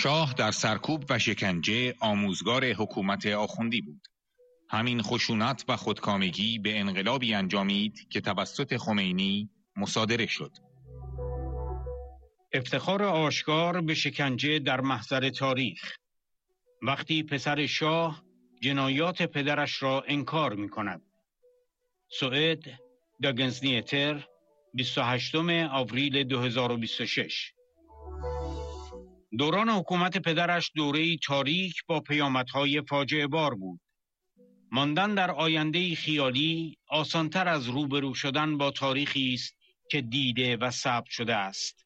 شاه در سرکوب و شکنجه آموزگار حکومت آخوندی بود. همین خشونت و خودکامگی به انقلابی انجامید که توسط خمینی مصادره شد. افتخار آشکار به شکنجه در محضر تاریخ، وقتی پسر شاه جنایات پدرش را انکار می کند. سوئد، داگنز نیتر، 28 آوریل 2026. دوران حکومت پدرش دوره‌ای تاریک با پیامدهای فاجعه بار بود. ماندن در آینده‌ای خیالی آسان‌تر از روبرو شدن با تاریخی است که دیده و ثبت شده است.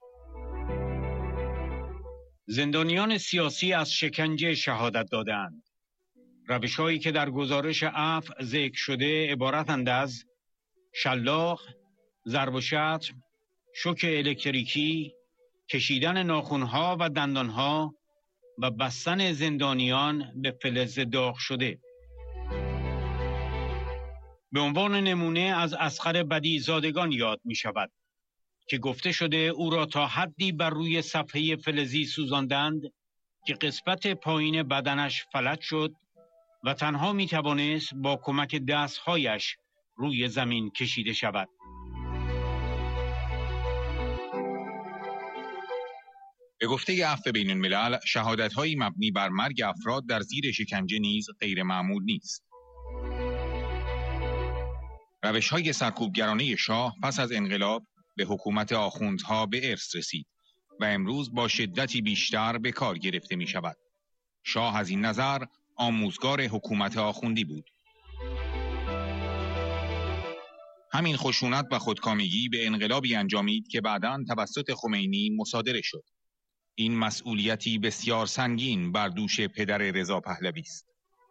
زندانیان سیاسی از شکنجه شهادت دادند. روش‌هایی که در گزارش عفو ذکر شده عبارتند از شلاق، ضرب و شتم، شوک الکتریکی، کشیدن ناخن‌ها و دندان‌ها و بستن زندانیان به فلز داغ شده. به عنوان نمونه از اصغر بدیع‌زادگان یاد می شود که گفته شده او را تا حدی بر روی صفحه فلزی سوزاندند که قسمت پایین بدنش فلج شد و تنها می توانست با کمک دستهایش روی زمین کشیده شود. به گفته عفو بین الملل، شهادت‌هایی مبنی بر مرگ افراد در زیر شکنجه نیز غیر معمول نیست. روش‌های سرکوبگرانه شاه پس از انقلاب به حکومت آخوندها به ارث رسید و امروز با شدتی بیشتر به کار گرفته می شود. شاه از این نظر آموزگار حکومت آخوندی بود. همین خشونت و خودکامگی به انقلابی انجامید که بعداً توسط خمینی مصادره شد. این مسئولیتی بسیار سنگین بر دوش پدر رضا پهلوی است.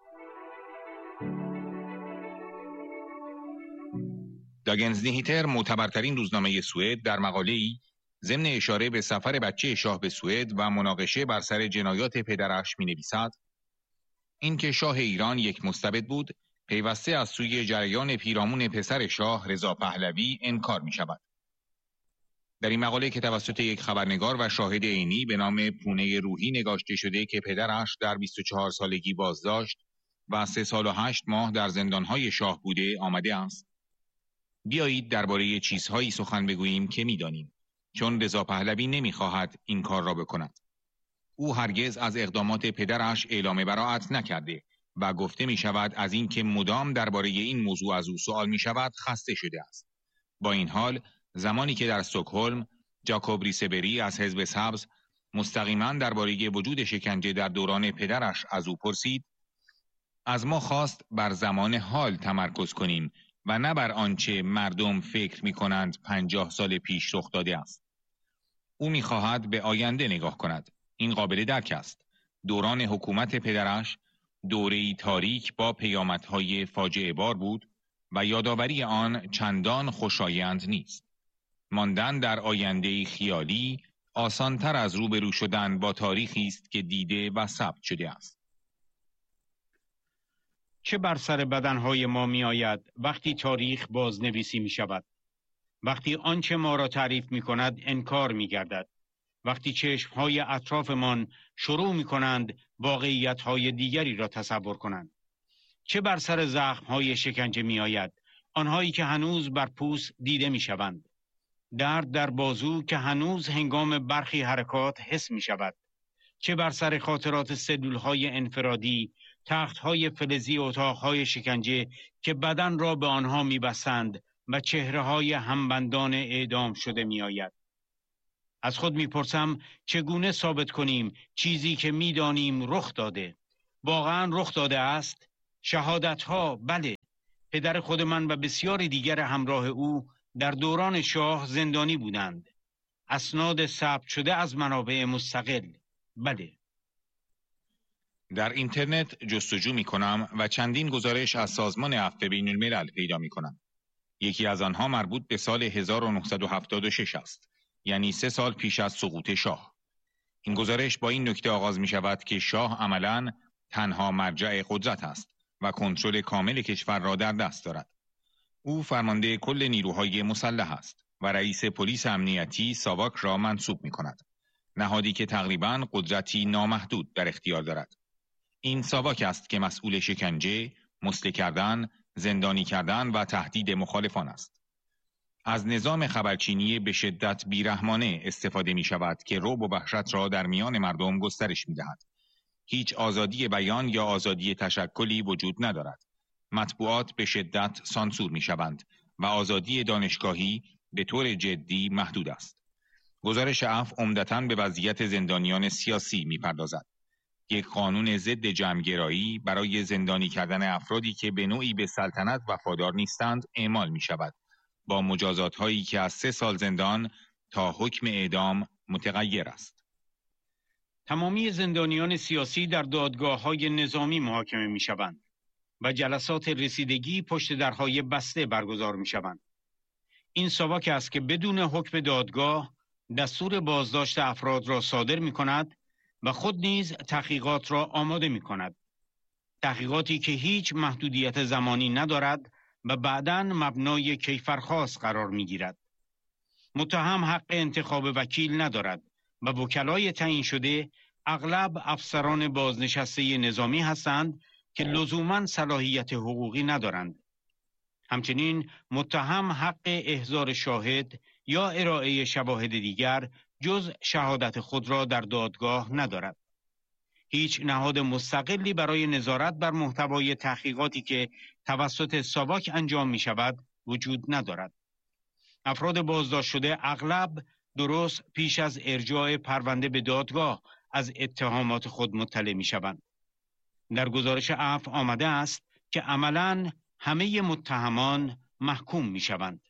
داگنز نیتر، معتبرترین روزنامه سوئد، در مقاله‌ای ضمن اشاره به سفر بچه شاه به سوئد و مناقشه بر سر جنایات پدرش می‌نویسد: اینکه شاه ایران یک مستبد بود، پیوسته از سوی جریان پیرامون پسر شاه رضا پهلوی انکار می‌شود. در این مقاله که توسط یک خبرنگار و شاهد عینی به نام پونه روحی نگاشته شده که پدرش در 24 سالگی بازداشت و 3 سال و 8 ماه در زندان‌های شاه بوده آمده است: بیایید درباره چیزهایی سخن بگوییم که می‌دانیم، چون رضا پهلوی نمی‌خواهد این کار را بکند. او هرگز از اقدامات پدرش اعلام براءت نکرده و گفته می‌شود از اینکه مدام درباره این موضوع از او سوال می‌شود خسته شده است. با این حال زمانی که در استکهلم جاکوب ریسبری از حزب سبز مستقیما درباره وجود شکنجه در دوران پدرش از او پرسید، از ما خواست بر زمان حال تمرکز کنیم و نه بر آنچه مردم فکر می‌کنند 50 سال پیش رخ داده است. او می‌خواهد به آینده نگاه کند. این قابل درک است. دوران حکومت پدرش دوره‌ای تاریک با پیامدهای فاجعه بار بود و یادآوری آن چندان خوشایند نیست. ماندن در آینده خیالی آسان‌تر از روبرو شدن با تاریخی است که دیده و ثبت شده است. چه بر سر بدنهای ما می آید وقتی تاریخ بازنویسی می شود؟ وقتی آنچه ما را تعریف می کند انکار می گردد. وقتی چشمهای اطرافمان شروع می کنند واقعیتهای دیگری را تصور کنند. چه بر سر زخمهای شکنجه می آید؟ آنهایی که هنوز بر پوست دیده می شوند. درد در بازو که هنوز هنگام برخی حرکات حس می شود. چه بر سر خاطرات سلولهای انفرادی، تختهای فلزی اتاقهای شکنجه که بدن را به آنها می بسند و چهرههای همبندان اعدام شده می آید. از خود می پرسم چگونه ثابت کنیم چیزی که می دانیم رخ داده؟ واقعا رخ داده است؟ شهادتها، بله. پدر خود من و بسیار دیگر همراه او در دوران شاه زندانی بودند. اسناد ثبت شده از منابع مستقل، بله. در اینترنت جستجو می کنم و چندین گزارش از سازمان عفو بین الملل پیدا می کنم. یکی از آنها مربوط به سال 1976 است، یعنی 3 سال پیش از سقوط شاه. این گزارش با این نکته آغاز می شود که شاه عملاً تنها مرجع قدرت است و کنترل کامل کشور را در دست دارد. او فرمانده کل نیروهای مسلح است و رئیس پلیس امنیتی ساواک را منصوب می کند. نهادی که تقریباً قدرتی نامحدود در اختیار دارد. این ساواک است که مسئول شکنجه، مسله کردن، زندانی کردن و تهدید مخالفان است. از نظام خبرچینی به شدت بیرحمانه استفاده می شود که رعب و وحشت را در میان مردم گسترش می دهد. هیچ آزادی بیان یا آزادی تشکلی وجود ندارد. مطبوعات به شدت سانسور می شوند و آزادی دانشگاهی به طور جدی محدود است. گزارش عفو عمدتاً به وضعیت زندانیان سیاسی می پردازد. یک قانون ضد جمع‌گرایی برای زندانی کردن افرادی که به نوعی به سلطنت وفادار نیستند اعمال می شود، با مجازات هایی که از 3 سال زندان تا حکم اعدام متغیر است. تمامی زندانیان سیاسی در دادگاه‌های نظامی محاکمه می‌شوند و جلسات رسیدگی پشت درهای بسته برگزار می‌شوند. این ساواک است که بدون حکم دادگاه دستور بازداشت افراد را صادر می‌کند و خود نیز تحقیقات را آماده می‌کند. تحقیقاتی که هیچ محدودیت زمانی ندارد و بعداً مبنای کیفرخواست قرار می‌گیرد. متهم حق انتخاب وکیل ندارد و وکلای تعیین شده اغلب افسران بازنشسته نظامی هستند که لزوماً صلاحیت حقوقی ندارند. همچنین متهم حق احضار شاهد یا ارائه شواهد دیگر جز شهادت خود را در دادگاه ندارد. هیچ نهاد مستقلی برای نظارت بر محتوای تحقیقاتی که توسط ساواک انجام می شود وجود ندارد. افراد بازداشت شده اغلب درست پیش از ارجاع پرونده به دادگاه از اتهامات خود مطلع می شوند. در گزارش عفو آمده است که عملاً همه متهمان محکوم می شوند.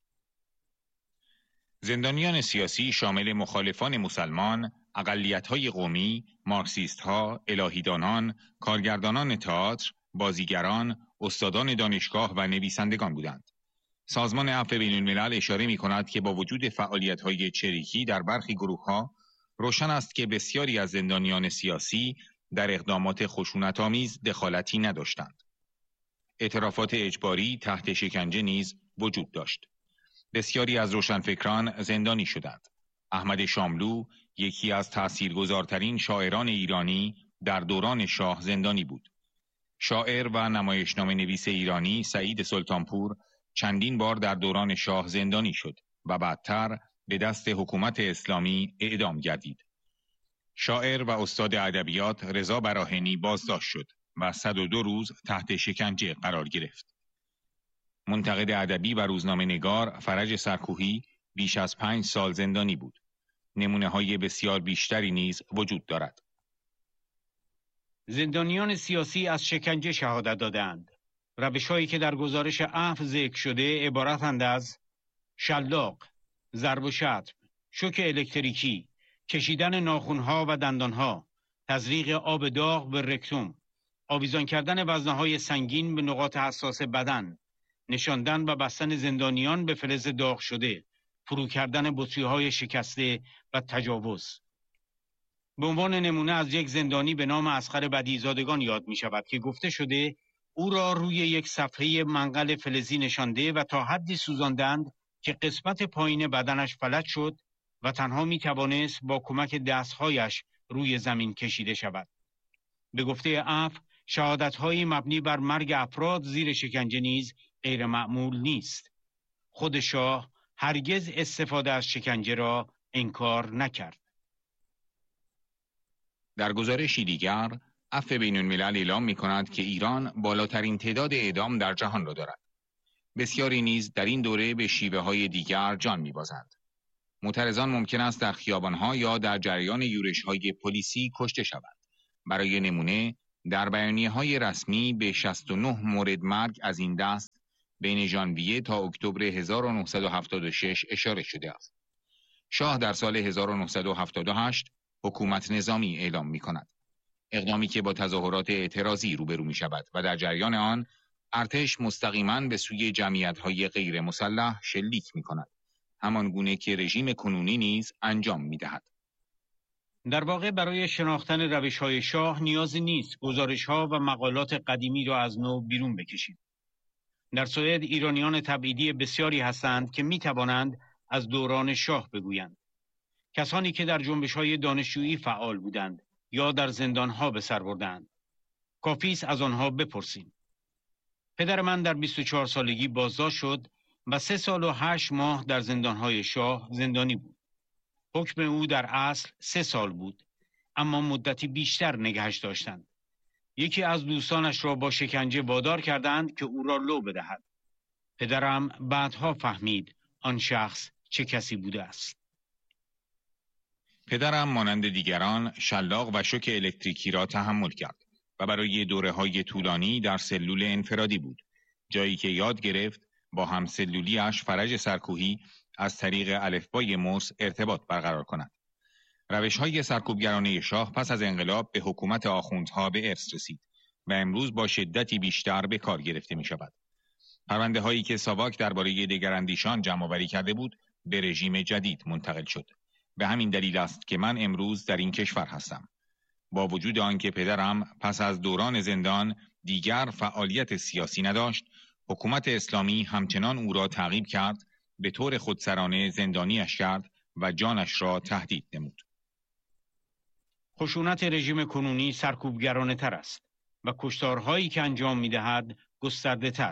زندانیان سیاسی شامل مخالفان مسلمان، اقلیت‌های قومی، مارکسیست‌ها، الهیدانان، کارگردانان تئاتر، بازیگران، استادان دانشگاه و نویسندگان بودند. سازمان عفو بین‌الملل اشاره می‌کند که با وجود فعالیت‌های چریکی در برخی گروه‌ها، روشن است که بسیاری از زندانیان سیاسی در اقدامات خشونت‌آمیز دخالتی نداشتند. اعترافات اجباری تحت شکنجه نیز وجود داشت. بسیاری از روشنفکران زندانی شدند. احمد شاملو، یکی از تاثیرگذارترین شاعران ایرانی، در دوران شاه زندانی بود. شاعر و نمایشنامه نویس ایرانی سعید سلطانپور چندین بار در دوران شاه زندانی شد و بعدتر به دست حکومت اسلامی اعدام گردید. شاعر و استاد ادبیات رضا براهنی بازداشت شد و 102 روز تحت شکنجه قرار گرفت. منتقد ادبی و روزنامه‌نگار فرج سرکوهی بیش از 5 سال زندانی بود. نمونه‌های بسیار بیشتری نیز وجود دارد. زندانیان سیاسی از شکنجه شهادت دادند. روش‌هایی که در گزارش عفو ذکر شده عبارتند از شلاق، ضرب و شتم، شوک الکتریکی، کشیدن ناخن‌ها و دندان‌ها، تزریق آب داغ به رکتوم، آویزان کردن وزنه‌های سنگین به نقاط حساس بدن، نشاندن و بستن زندانیان به فلز داغ شده، فرو کردن بطری‌های شکسته و تجاوز. به عنوان نمونه از یک زندانی به نام اصغر بدیع‌زادگان یاد می شود که گفته شده او را روی یک صفحه منقل فلزی نشانده و تا حدی سوزاندند که قسمت پایین بدنش فلج شد و تنها می توانست با کمک دستهایش روی زمین کشیده شود. به گفته عفو، شهادت‌های مبنی بر مرگ افراد زیر شکنجه نیز غیر معمول نیست. خود شاه هرگز استفاده از شکنجه را انکار نکرد. در گزارشی دیگر، عفو بین‌الملل اعلام می‌کند که ایران بالاترین تعداد اعدام در جهان را دارد. بسیاری نیز در این دوره به شیوه‌های دیگر جان می‌بازند. معترضان ممکن است در خیابان‌ها یا در جریان یورش‌های پلیسی کشته شوند. برای نمونه، در بیانیه‌های رسمی به 69 مورد مرگ از این دست بین ژانویه تا اکتبر 1976 اشاره شده است. شاه در سال 1978 حکومت نظامی اعلام می‌کند. اقدامی که با تظاهرات اعتراضی روبرو می‌شود و در جریان آن ارتش مستقیماً به سوی جمعیت‌های غیر مسلح شلیک می‌کند. همان گونه که رژیم کنونی نیز انجام می‌دهد. در واقع برای شناختن روش‌های شاه نیازی نیست گزارش‌ها و مقالات قدیمی را از نو بیرون بکشید. در سوئد ایرانیان تبعیدی بسیاری هستند که می‌توانند از دوران شاه بگویند. کسانی که در جنبش‌های دانشجویی فعال بودند یا در زندان‌ها به سر بردند. کافی است از آنها بپرسیم. پدر من در 24 سالگی بازداشت شد و 3 سال و 8 ماه در زندان‌های شاه زندانی بود. حکم او در اصل 3 سال بود، اما مدتی بیشتر نگهش داشتند. یکی از دوستانش را با شکنجه وادار کردند که او را لو بدهد. پدرم بعدها فهمید آن شخص چه کسی بوده است. پدرم مانند دیگران شلاق و شوک الکتریکی را تحمل کرد و برای دوره‌های طولانی در سلول انفرادی بود، جایی که یاد گرفت با همسلولی‌اش فرج سرکوهی از طریق الفبای موس ارتباط برقرار کند. روش‌های سرکوبگرانه شاه پس از انقلاب به حکومت آخوندها به ارث رسید و امروز با شدتی بیشتر به کار گرفته می‌شود. پرونده‌هایی که ساواک درباره دگراندیشان جمع‌آوری کرده بود، به رژیم جدید منتقل شد. به همین دلیل است که من امروز در این کشور هستم. با وجود آنکه پدرم پس از دوران زندان دیگر فعالیت سیاسی نداشت، حکومت اسلامی همچنان او را تعقیب کرد، به طور خودسرانه زندانیش کرد و جانش را تهدید نمود. خشونت رژیم کنونی سرکوبگرانه تر است و کشتارهایی که انجام می دهد گسترده تر.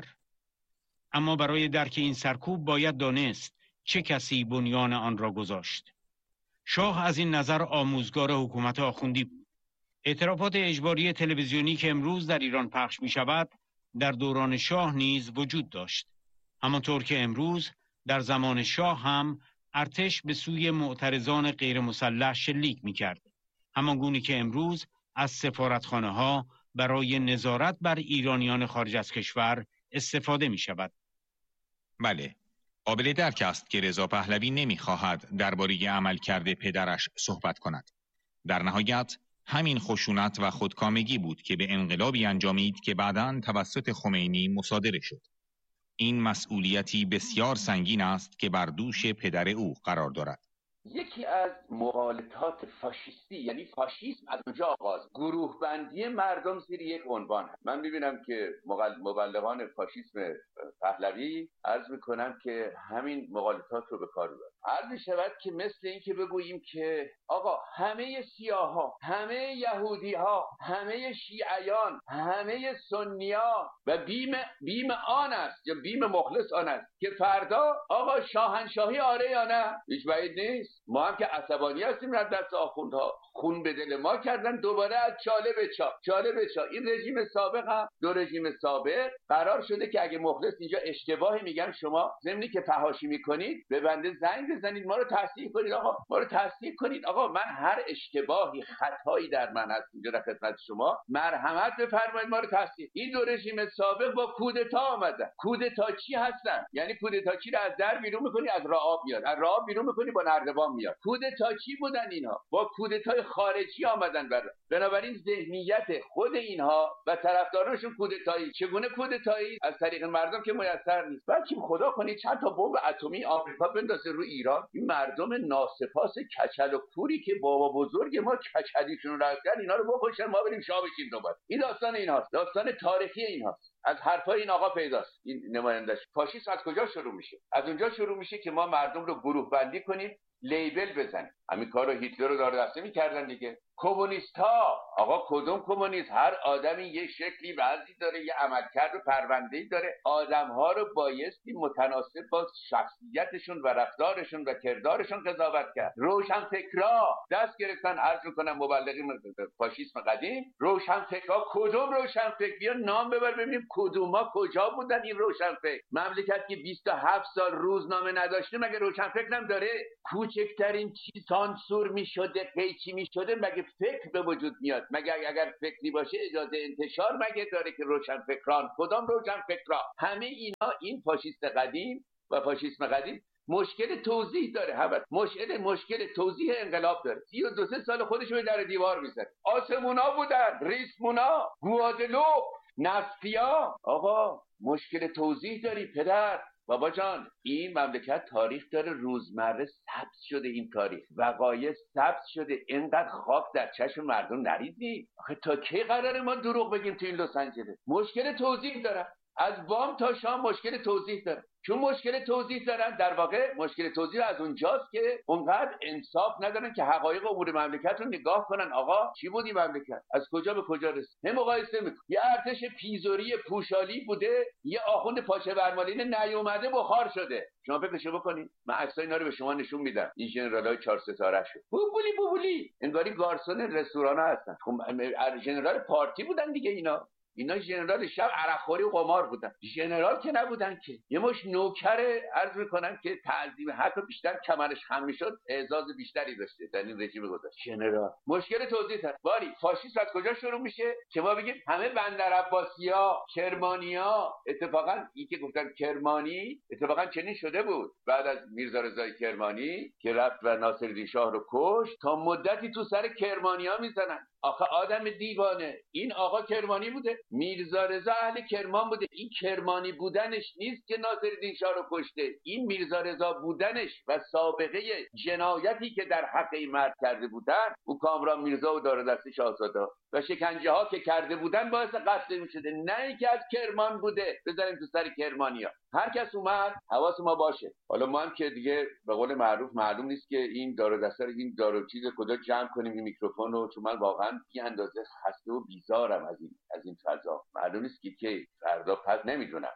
اما برای درک این سرکوب باید دانست چه کسی بنیان آن را گذاشت. شاه از این نظر آموزگار حکومت آخوندی بود. اعترافات اجباری تلویزیونی که امروز در ایران پخش می شود در دوران شاه نیز وجود داشت. همانطور که امروز در زمان شاه هم ارتش به سوی معترضان غیر مسلح شلیک می کرد. همانگونه که امروز از سفارتخانه ها برای نظارت بر ایرانیان خارج از کشور استفاده می شود. بله، قابل درک است که رضا پهلوی نمی‌خواهد درباره عملکرد پدرش صحبت کند. در نهایت همین خشونت و خودکامگی بود که به انقلابی انجامید که بعداً توسط خمینی مصادره شد. این مسئولیتی بسیار سنگین است که بر دوش پدر او قرار دارد. یکی از مغالطات فاشیستی، یعنی فاشیسم از اونجا آغاز، گروه بندی مردم زیر یک عنوان. من میبینم که مبلغان فاشیسم پهلوی عرض میکنم که همین مغالطات رو به کار ببرن. عرض میشود که مثل این که بگوییم که آقا همه سیاها، همه یهودیها، همه شیعیان، همه سنی‌ها و بیم آن است یا بیم مخلص آن است که فردا آقا شاهنشاهی آره یا نه؟ هیچ بعید نیست. ما هم که عصبانی هستیم از دست آخوندها، خون به دل ما کردن، دوباره از چاله به چا. این رژیم سابق هم دو رژیم سابق قرار شده که اگه مخلص اینجا اشتباهی میگن، شما ضمنی که فحاشی میکنید به بنده زنگ بزنید، ما رو تصحیح کنید. آقا ما رو تصحیح کنید. آقا من هر اشتباهی خطایی در من هست اینجا در خدمت شما، مرحمت بفرمایید، ما رو تصحیح. این دو رژیم سابق با کودتا آمدن. کودتاچی هستن، یعنی کودتاچی رو از در بیرون میکنی از راه میاد، از راه بیرون میکنی با نردبان میاد. کودتاچی بودن اینها، با کودتای خارجی آمدن. بنابراین ذهنیت خود اینها و طرفدارانشون کودتایی. چگونه کودتایی؟ از طریق مردم که میسر نیست. بلکه خدا کنه چند تا بمب اتمی آمریکا بندازه رو ایران، این مردم ناسپاس کچل و کوری که بابا بزرگ ما کچلیشون رو رفتن، اینا رو بکشن، ما بریم شاه بشیم دوباره. این داستان اینهاست، داستان تاریخی اینهاست. از حرفای این آقا پیداست. این نمایندش فاشیسم از کجا شروع میشه؟ از اونجا شروع میشه که ما مردم رو گروه بندی کنیم، لیبل بزنیم. همین کارو هیتلر رو داره دسته میکردن دیگه. کمونیست ها، آقا کدوم کمونیست؟ هر آدمی یه شکلی وضعی داره، یه عملکرد و پرونده‌ای داره. آدم ها رو بایستی متناسب با شخصیتشون و رفتارشون و کردارشون قضاوت کرد. روشنفکرا دست گرفتن، عرض میکنم مبلغین فاشیسم قدیم، روشنفکرا کدوم روشنفکر؟ بیا نام ببر ببینیم کدوما کجا بودن این روشنفکر. مملکت که 27 سال روزنامه نداشته مگه روشنفکر هم داره؟ کوچکترین چیز سانسور میشده، قیچی میشده، مگه فکر به وجود میاد؟ مگه اگر فکری باشه اجازه انتشار مگه داره که روشنفکران؟ کدام روشنفکرا؟ همه اینا این فاشیست قدیم و فاشیسم قدیم مشکل توضیح داره. هم مشکل توضیح انقلاب داره. 32 سال خودش رو در دیوار میزنه. آسمونا بودن، ریسمونا، گوادلوپ، نفیا. آقا مشکل توضیح داری پدر. بابا جان، این مملکت تاریخ داره، روزمره ثبت شده، این تاریخ وقایع ثبت شده. اینقدر خاک در چشم مردم نریزی. آخه تا کی قراره ما دروغ بگیم تو این لس آنجلس؟ مشکل توضیح داره. از بام تا شام مشکل توضیح دارن. چون مشکل توضیح دارن، در واقع مشکل توضیح از اونجاست که اونقدر انصاف ندارن که حقایق امور مملکت رو نگاه کنن. آقا چی بود این مملکت؟ از کجا به کجا رسید؟ هم مقایسه میکنن. یه ارتش پیزوری پوشالی بوده، یه آخوند پاچه برمالین نیومده بخار شده. شما فکرشو بکنید. من عکسای اینا رو به شما نشون میدم. این ژنرالای 4 ستاره شو. بوبولی انگاری گارسون رستوران هستن. خب ژنرال پارتی بودن دیگه اینا ژنرال شب عرقخوری و قمار بودن. ژنرال که نبودن که. یه مش نوکر عرض میکنن که تعظیم حق بیشتر کمرش خم میشد، اعزاز بیشتری داشته در این رژیم گذاشت. ژنرال مشکل توضیح هست. باری فاشیسم از کجا شروع میشه که ما بگیم همه بندر عباسیا، کرمانیا، اتفاقا این که گفتن کرمانی اتفاقا چنین شده بود بعد از میرزا رضای کرمانی که رفت و ناصرالدین شاه رو کشت، تا مدتی تو سر کرمانیا میزنن. آخه آدم دیوانه، این آقا کرمانی بوده، میرزا رضا اهل کرمان بوده. این کرمانی بودنش نیست که ناصرالدین شاه رو کشته، این میرزا رضا بودنش و سابقه جنایتی که در حق این مرد کرده بودن، او کامران میرزا و دار دست شاهزاده و شکنجه ها که کرده بودن باعث قتل می شده. نه اینکه از کرمان بوده بذاریم تو سر کرمانیا. هر کس اومد حواس ما باشه. حالا ما هم که دیگه به قول معروف معلوم نیست که این دار دسته رو این دارو چیز کجا جمع کنیم این میکروفون رو، چون من واقعا بی اندازه خسته و بیزارم از این فضا. معلوم نیست که فردا پس نمیدونم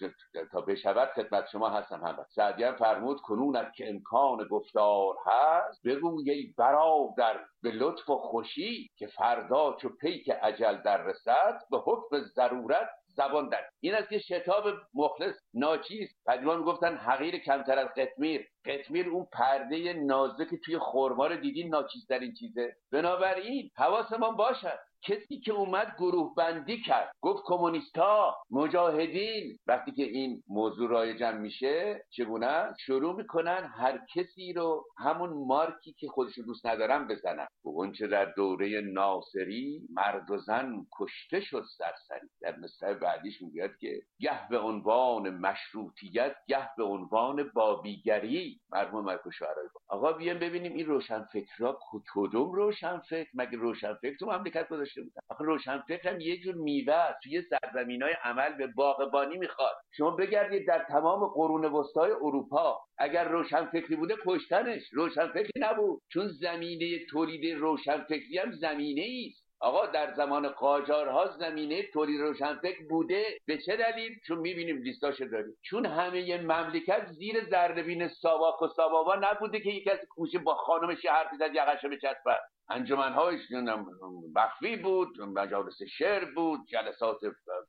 تا بشود خدمت شما هستم. هم سعدی هم فرمود کنون که امکان گفتار هست، بگوی ای برادر به لطف و خوشی، که فردا چو پیک اجل در رسد، به حکم ضرورت زبان در. این است که شتاب مخلص ناچیز. قدیمان گفتن حقیر کمتر از قطمیر اون پرده نازک توی خرما رو دیدین، ناچیزترین چیزه. بنابراین حواسمون باشد کسی که اومد گروه بندی کرد، گفت کمونیستا، مجاهدین، وقتی که این موضوع رایجم میشه چگونه شروع میکنن هر کسی رو همون مارکی که خودشو دوست ندارن بزنن. اونچه در دوره ناصری مرد و زن کشته شد سرسری. در مصرع بعدیش میگه که گه به عنوان مشروطیت، گه به عنوان بابیگری. مرحوم ملک شعرایی. آقا بیایم ببینیم این روشنفکرها کدوم روشنفکر؟ مگه روشنفکر تو مملکت گذاشته بودن؟ آخه روشنفکر هم یه جور میوه است، توی سرزمینای عمل به باغبانی میخواد. شما بگردید در تمام قرون وسطای اروپا، اگر روشنفکری بوده کشتنش. روشنفکری نبود، چون زمینه تولید روشنفکری هم زمینه است. آقا در زمان قاجارها زمینه تولید روشنفکر بوده. به چه دلیل؟ چون میبینیم لیستاشو داریم. چون همه مملکت زیر ذره‌بین ساواک و سابابا نبوده که یک کسی کوشه با خانمش حرف زد یقه‌شو بچسبه. انجمن‌هایش مخفی بود، مجالس شعر بود، جلسات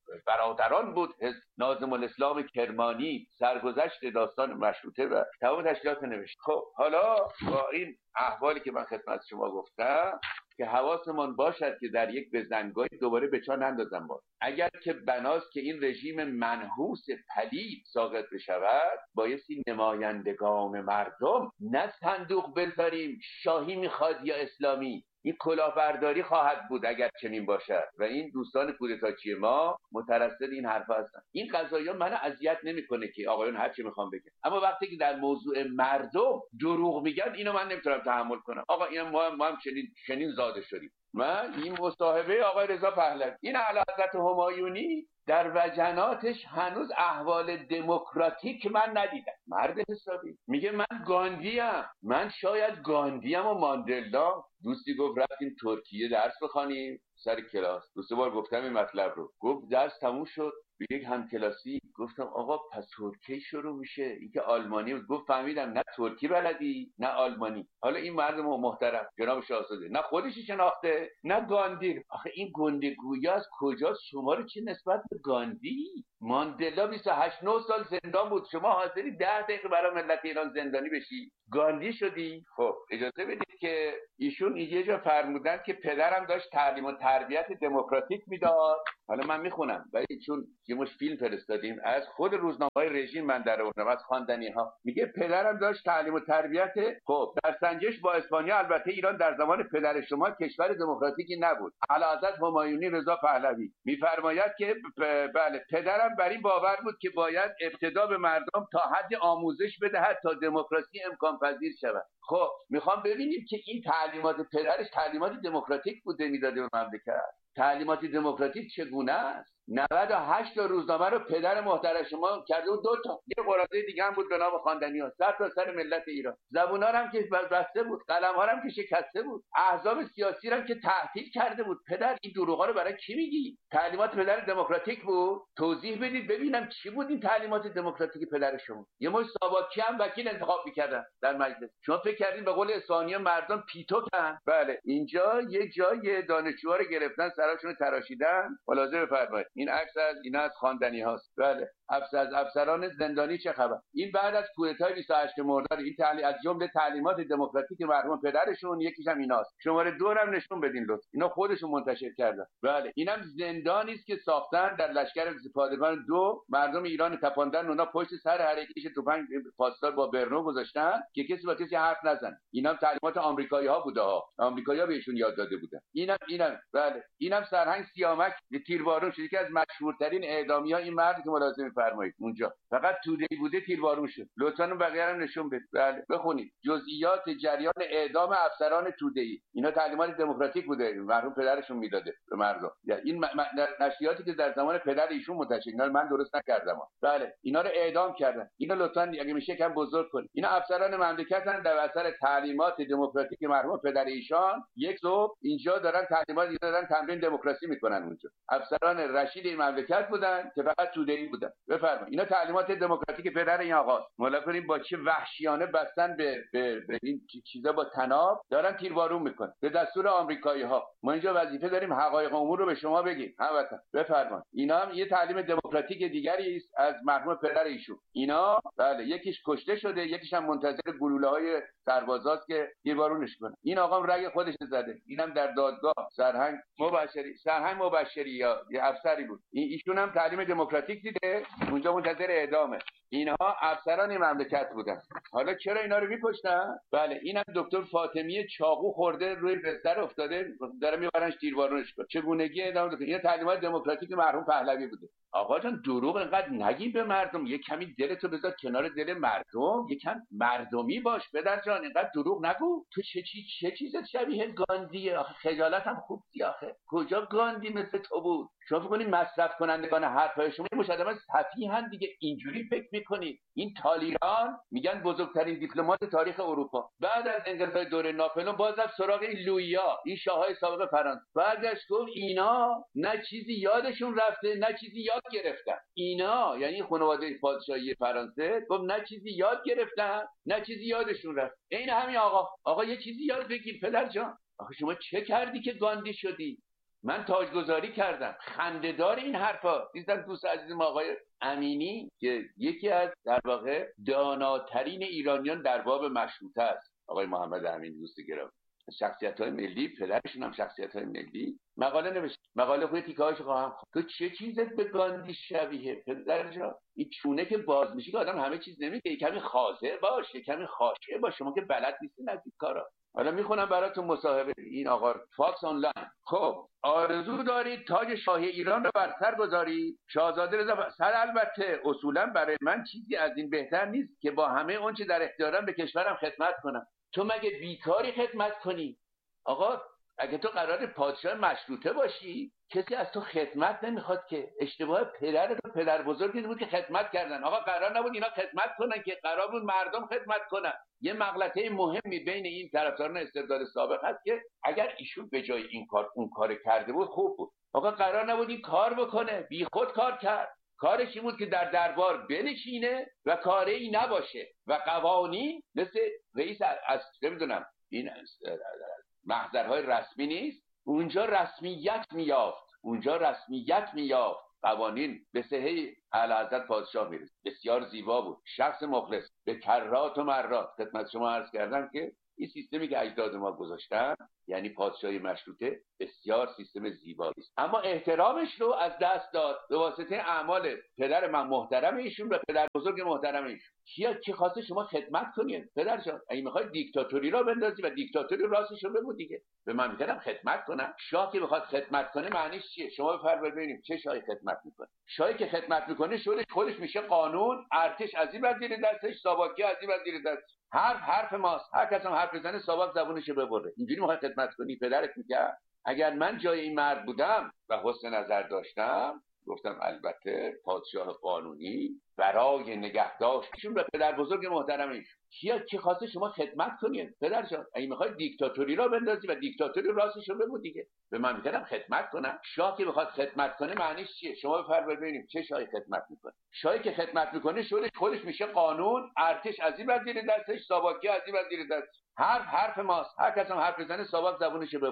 برادران بود، ناظم الاسلام کرمانی سرگذشت داستان مشروطه و تمام تشکیلات نوشت. خب حالا با این احوالی که من خدمت شما گفتم که حواسمون باشد که در یک بزنگاهی دوباره به چا نندازم. اگر که بناست که این رژیم منحوس پلید ساقط بشود، بایستی نمایندگان مردم نه صندوق بذاریم شاهی میخواد یا اسلامی. این کلاهبرداری خواهد بود اگر چنین باشد و این دوستان کودتاچی ما مترصد این حرفا هستن. این قضایا منو اذیت نمیکنه که آقایون هر چی میخوام بگن، اما وقتی که در موضوع مردم دروغ میگن اینو من نمیتونم تحمل کنم. آقا این ما هم چنین زاده شدیم. من این مصاحبه آقای رضا پهلوی، این اعلیحضرت همایونی در وجناتش هنوز احوال دموکراتیک من ندیدم. مرد حسابی میگه من گاندیم، من شاید گاندیم و ماندلا. دوستی گفت رفتیم ترکیه درس بخوانیم سر کلاس، دو سه بار گفتم این مطلب رو. گفت درس تموم شد، به یک همکلاسی گفتم آقا پس ترکی شروع میشه؟ این که آلمانی بود. گفت فهمیدم نه ترکی بلدی نه آلمانی. حالا این مرد محترم جناب شاهزاده نه خودش شناخته نه گاندی. آخه این گندگویی از کجاست؟ شما رو چه نسبت به گاندی؟ ماندلا 28 9 سال زندان بود، شما حاضری 10 دقیقه برای ملت ایران زندانی بشی؟ گاندی شدی؟ خب اجازه بدید که ایشون یه جا فرمودن که پدرم داشت تعلیم و تربیت دموکراتیک میداد. حالا من میخونم ولی چون یه مش فیلم فرستادیم از خود روزنامه‌های رژیم من در آوردم، از خواندنی‌ها. میگه پدرم داشت تعلیم و تربیت. خب در سنجش با اسپانیا، البته ایران در زمان پدر شما کشور دموکراتیکی نبود. اعلیحضرت همایونی رضا پهلوی میفرماید که بله پدرم بر این باور بود که باید ابتدا به مردم تا حد آموزش بدهد تا دموکراسی امکان پذیر شود. خب میخوام ببینیم که این تعلیمات پدرش تعلیمات دموکراتیک بوده میداده به مملکت. تعلیمات دموکراتیک چگونه است؟ 98 تا روزنامه رو پدر محترم شما کرده بود 2 تا، یه قرارداد دیگه هم بود به نام خواندنی‌ها، سر تا سر ملت ایران. زبونا هم که بسته بود، قلم‌ها هم که شکسته بود، احزاب سیاسی هم که تعطیل کرده بود. پدر این دروغا رو برای کی میگی؟ تعلیمات پدر دموکراتیک بود؟ توضیح بدید ببینم چی بود این تعلیمات دموکراتیک پدر شما. یه مش ساواکی هم وکیل انتخاب می‌کردن در مجلس. شما فکر کردین به قول اسفانی مردم پیتوکن؟ بله، اینجا یه جای دانشجوها رو گرفتن سراشون تراشیدن. ملاحظه بفرمایید این عکس از اینا از خواندنی هاست. بله، افسران زندانی چه خبر؟ این بعد از کودتای 28 مرداد این تعلیم از جمله تعلیمات دموکراتیک مرحوم پدرشون، یکیش هم ایناست. شماره 2 هم نشون بدین لطفا. اینا خودشون منتشر کردن. بله، اینم زندانی است که ساختن در لشکر پادگان 2 مردم ایران تپاندن، اونا پشت سر هر یکیش تفنگ پاسدار با برنو گذاشتن که کسی با کسی حرف نزنه. اینم تعلیمات آمریکایی‌ها بوده ها. آمریکایی‌ها بهشون یاد داده بودن. اینم بله، اینم سرهنگ سیامک تیربارون شد، یکی از مشهورترین اعدامی‌ها این مرد که ملاحظه می‌فرمایید اونجا فقط توده‌ای بوده تیربارون شد. لطفاً بقیه هم نشون بدید. بله، بخونید جزئیات جریان اعدام افسران توده‌ای. اینا تعلیمات دموکراتیک بوده مرحوم پدرشون میداده به مردم. این نشریاتی که در زمان پدر ایشون منتشر، اینا من درست نکردم. بله، اینا رو اعدام کردن. اینا لطفاً اگه میشه کم بزرگ کنید. اینا افسران مملکتن در اثر تعلیمات دموکراتیک مرحوم پدر ایشان. یک صبح اینجا دارن تعلیمات دارن تمرین دموکراسی میکنن اونجا. افسران رشید این مملکت بودن که فقط توده‌ای بودن. بفرمایید اینا تعلیمات دموکراتیک پدر این آقاست. مالا کنیم با چه وحشیانه بستن به این چیزا با تناب دارن تیربارون میکنن به دستور آمریکایی‌ها. ما اینجا وظیفه داریم حقایق امور رو به شما بگیم. هموطن بفرمایید اینا هم یه تعلیم دموکراتیک دیگری است از مرحوم پدر ایشون. اینا بله یکیش کشته شده، یکیش هم منتظر گلوله‌های سربازاست که تیربارونش کنه. این آقا رأی خودش زده. اینم در دادگاه سرهنگ مبشری یا یه افسری بود. ایشون هم تعلیم دموکراتیک دیده، اونجا منتظر اعدامه. اینها افسران مملکت بودن. حالا چرا اینا رو می‌کشتن؟ بله، اینم دکتر فاطمی چاقو خورده روی بستر افتاده، داره میبرنش تیربارونش کنه. چگونگی اعدام دکتر؟ این تعلیمات دموکراتیک مرحوم پهلوی بوده. آقا جان دروغ اینقدر نگی به مردم، یه کمی دلتو بذار کنار دل مردم، یکم مردمی باش پدر جان، اینقدر دروغ نگو. تو چه چیزت شبیه گاندیه؟ آخه خجالت هم خوب دی آخه. کجا گاندی مثل تو بود؟ شما فکر کنید مصرف کنندگان حرفای شما مشاهده سفیهن دیگه، اینجوری فکر میکنید. این تالیران میگن بزرگترین دیپلمات تاریخ اروپا. بعد از انقلاب دوره ناپلئون باز رفت سراغ این لویا، این شاههای سابق فرانسه. برگشت گفت اینا نه چیزی یادشون رفته نه چیزی یاد گرفتن. اینا یعنی خانواده پادشاهی فرانسه گفت نه چیزی یاد گرفتن نه چیزی یادشون رفت. این همین آقا یه چیزی یاد بگیر پدر جان. آخه شما چه کردی که گاندی شدی؟ من تاجگذاری کردم. خنده‌دار این حرفا. دیدم دوست عزیزم آقای امینی که یکی از در واقع داناترین ایرانیان در باب مشروطه است، آقای محمد امینی دوست گرامی، شخصیت‌های ملی، پدرشون هم شخصیت‌های ملی، مقاله نوشت. مقاله خود تیکه‌هاش خواهم. تو چه چیزت به گاندی شبیه پدر جان؟ این چونه که باز میشه که آدم همه چیز نمیگه. کمی حاضر باش، کمی خاشع باش. شما که بلد نیستین از این کارا. حالا میخونم براتون مصاحبه این آقا فاکس آنلاین. خب آرزو دارید تاج شاهی ایران رو بر سر گذارید؟ شاهزاده رضا سر البته اصولا برای من چیزی از این بهتر نیست که با همه اون چه در اختیارم به کشورم خدمت کنم. تو مگه بیکاری خدمت کنی؟ آقا اگه تو قرار پادشاه مشروطه باشی کسی از تو خدمت نمیخواد که. اشتباه پدر بزرگی بود که خدمت کردن. آقا قرار نبود اینا خدمت کنن که، قرار بود مردم خدمت کنن. یه مغلطه مهمی بین این طرفداران استبداد سابق هست که اگر ایشون به جای این کار اون کار کرده بود خوب بود. آقا قرار نبود این کار بکنه، بی خود کار کرد. کارش این بود که در دربار بنشینه و کاری نباشه و قوانین مثل رئیس از نمیدونم این محضرهای رسمی نیست، اونجا رسمیت میافت. قوانین به صحه اعلیحضرت پادشاه میرسه. بسیار زیبا بود. شخص مخلص. به کرات و مرات خدمت شما عرض کردم که این سیستمی که اجداد ما گذاشتن یعنی پادشاهی مشروطه بسیار سیستم زیبایی است، اما احترامش رو از دست داد به واسطه اعمال پدر من محترم ایشون و پدر بزرگ محترم ایشون. کی خواسته شما خدمت کنید پدر جان؟ اگه میخواید دیکتاتوری را بندازی و دیکتاتوری راستش رو بگو دیگه. به من میگم خدمت کنم. شاه که بخواد خدمت کنه معنیش چیه؟ شما بفرمایید ببینیم چه شاهی خدمت میکنه. شاهی که خدمت میکنه خودش میشه قانون، ارتش از این وزیر دستش، ساواکی از این وزیر دستش. حرف ماست، هر کس هم حرف بزنه ساواک زبونشو ببره. اینجوری میخوای خدمت کنی؟ پدرت میکرد؟ اگر من جای این مرد بودم و حسن نظر داشتم، گفتم البته پادشاه قانونی برای نگهداشتشون به پدر بزرگ محترم ایشون کی خواسته شما خدمت کنید؟ پدر جان اگه میخوای دیکتاتوری را بندازی و دیکتاتوری راستشو بگو دیگه، به من میگن خدمت کنم. شاه که بخواد خدمت کنه معنیش چیه؟ شما بفرمایید ببینیم چه شاهی خدمت میکنه. شاهی که خدمت میکنه خودش میشه قانون، ارتش از این وزیر دستش، ساواکی از این وزیر دستش. حرف ماست، هر کس هم حرف بزنه ساواک زبونشو